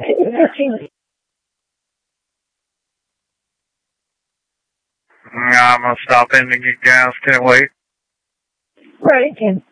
I'm going to stop in to get gas. Can't wait. Right.